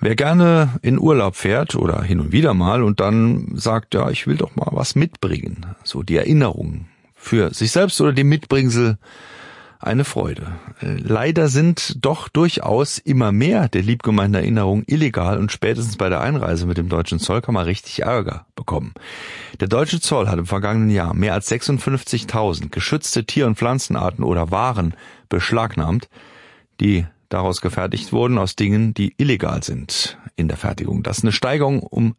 Wer gerne in Urlaub fährt oder hin und wieder mal und dann sagt, ja, ich will doch mal was mitbringen, so die Erinnerung für sich selbst oder dem Mitbringsel, eine Freude. Leider sind doch durchaus immer mehr der liebgemeinten Erinnerungen illegal und spätestens bei der Einreise mit dem deutschen Zoll kann man richtig Ärger bekommen. Der deutsche Zoll hat im vergangenen Jahr mehr als 56.000 geschützte Tier- und Pflanzenarten oder Waren beschlagnahmt, die daraus gefertigt wurden aus Dingen, die illegal sind in der Fertigung. Das ist eine Steigerung um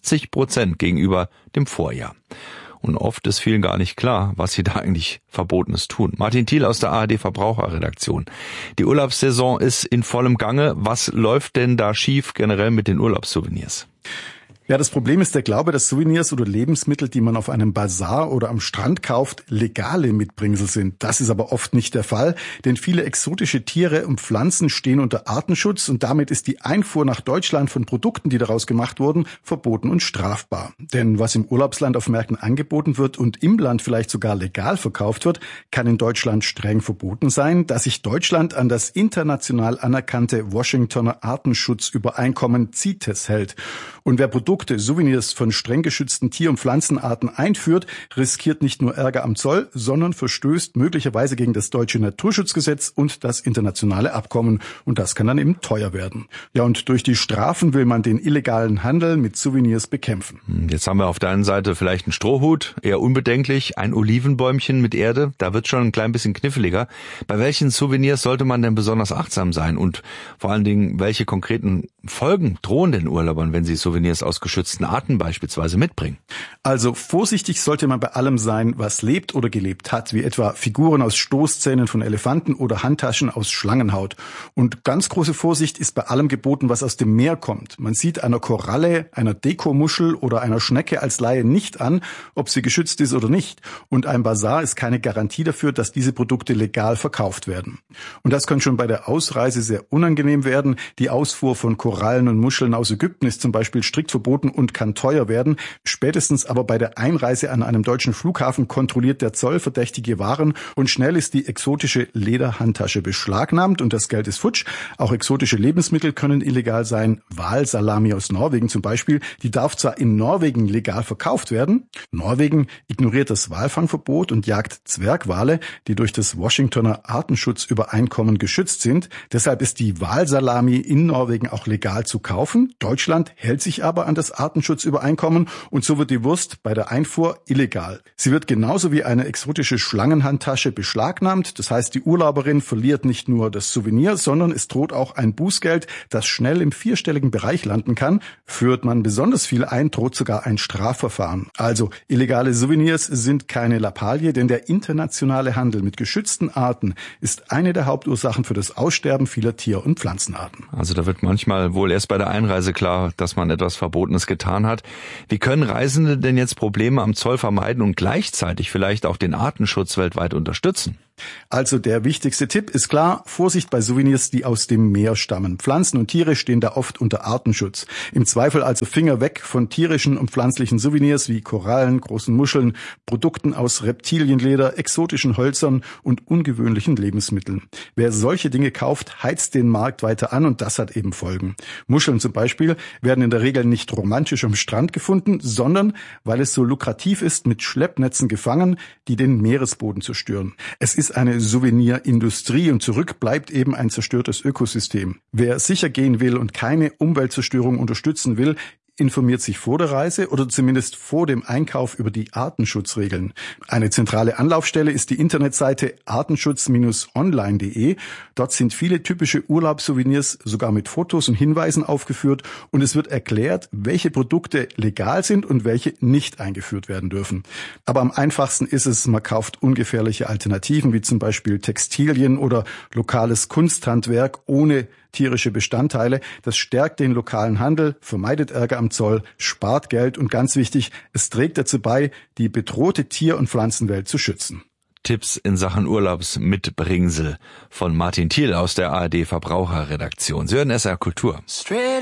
50% gegenüber dem Vorjahr. Und oft ist vielen gar nicht klar, was sie da eigentlich Verbotenes tun. Martin Thiel aus der ARD Verbraucherredaktion. Die Urlaubssaison ist in vollem Gange. Was läuft denn da schief generell mit den Urlaubssouvenirs? Ja, das Problem ist der Glaube, dass Souvenirs oder Lebensmittel, die man auf einem Bazar oder am Strand kauft, legale Mitbringsel sind. Das ist aber oft nicht der Fall, denn viele exotische Tiere und Pflanzen stehen unter Artenschutz und damit ist die Einfuhr nach Deutschland von Produkten, die daraus gemacht wurden, verboten und strafbar. Denn was im Urlaubsland auf Märkten angeboten wird und im Land vielleicht sogar legal verkauft wird, kann in Deutschland streng verboten sein, da sich Deutschland an das international anerkannte Washingtoner Artenschutzübereinkommen CITES hält. Und wer Produkte, Souvenirs von streng geschützten Tier- und Pflanzenarten einführt, riskiert nicht nur Ärger am Zoll, sondern verstößt möglicherweise gegen das deutsche Naturschutzgesetz und das internationale Abkommen. Und das kann dann eben teuer werden. Ja, und durch die Strafen will man den illegalen Handel mit Souvenirs bekämpfen. Jetzt haben wir auf der einen Seite vielleicht einen Strohhut, eher unbedenklich, ein Olivenbäumchen mit Erde, da wird schon ein klein bisschen kniffliger. Bei welchen Souvenirs sollte man denn besonders achtsam sein? Und vor allen Dingen, welche konkreten Folgen drohen den Urlaubern, wenn sie Souvenirs aus geschützten Arten beispielsweise mitbringen? Also vorsichtig sollte man bei allem sein, was lebt oder gelebt hat, wie etwa Figuren aus Stoßzähnen von Elefanten oder Handtaschen aus Schlangenhaut. Und ganz große Vorsicht ist bei allem geboten, was aus dem Meer kommt. Man sieht einer Koralle, einer Dekomuschel oder einer Schnecke als Laie nicht an, ob sie geschützt ist oder nicht. Und ein Bazar ist keine Garantie dafür, dass diese Produkte legal verkauft werden. Und das kann schon bei der Ausreise sehr unangenehm werden. Die Ausfuhr von Korallen und Muscheln aus Ägypten ist zum Beispiel strikt verboten und kann teuer werden. Spätestens aber bei der Einreise an einem deutschen Flughafen kontrolliert der Zoll verdächtige Waren und schnell ist die exotische Lederhandtasche beschlagnahmt und das Geld ist futsch. Auch exotische Lebensmittel können illegal sein. Walsalami aus Norwegen zum Beispiel, die darf zwar in Norwegen legal verkauft werden. Norwegen ignoriert das Walfangverbot und jagt Zwergwale, die durch das Washingtoner Artenschutzübereinkommen geschützt sind. Deshalb ist die Walsalami in Norwegen auch legal zu kaufen. Deutschland hält sich aber an das Artenschutzübereinkommen und so wird die Wurst bei der Einfuhr illegal. Sie wird genauso wie eine exotische Schlangenhandtasche beschlagnahmt. Das heißt, die Urlauberin verliert nicht nur das Souvenir, sondern es droht auch ein Bußgeld, das schnell im vierstelligen Bereich landen kann. Führt man besonders viel ein, droht sogar ein Strafverfahren. Also illegale Souvenirs sind keine Lappalie, denn der internationale Handel mit geschützten Arten ist eine der Hauptursachen für das Aussterben vieler Tier- und Pflanzenarten. Also da wird manchmal wohl erst bei der Einreise klar, dass man etwas Verbotenes getan hat. Wie können Reisende denn jetzt Probleme am Zoll vermeiden und gleichzeitig vielleicht auch den Artenschutz weltweit unterstützen? Also der wichtigste Tipp ist klar, Vorsicht bei Souvenirs, die aus dem Meer stammen. Pflanzen und Tiere stehen da oft unter Artenschutz. Im Zweifel also Finger weg von tierischen und pflanzlichen Souvenirs wie Korallen, großen Muscheln, Produkten aus Reptilienleder, exotischen Hölzern und ungewöhnlichen Lebensmitteln. Wer solche Dinge kauft, heizt den Markt weiter an und das hat eben Folgen. Muscheln zum Beispiel werden in der Regel nicht romantisch am Strand gefunden, sondern weil es so lukrativ ist, mit Schleppnetzen gefangen, die den Meeresboden zerstören. Es ist eine Souvenirindustrie und zurück bleibt eben ein zerstörtes Ökosystem. Wer sicher gehen will und keine Umweltzerstörung unterstützen will, informiert sich vor der Reise oder zumindest vor dem Einkauf über die Artenschutzregeln. Eine zentrale Anlaufstelle ist die Internetseite artenschutz-online.de. Dort sind viele typische Urlaubssouvenirs sogar mit Fotos und Hinweisen aufgeführt und es wird erklärt, welche Produkte legal sind und welche nicht eingeführt werden dürfen. Aber am einfachsten ist es, man kauft ungefährliche Alternativen wie zum Beispiel Textilien oder lokales Kunsthandwerk ohne tierische Bestandteile. Das stärkt den lokalen Handel, vermeidet Ärger am Zoll, spart Geld und ganz wichtig, es trägt dazu bei, die bedrohte Tier- und Pflanzenwelt zu schützen. Tipps in Sachen Urlaubsmitbringsel von Martin Thiel aus der ARD Verbraucherredaktion. Sie hören SR Kultur.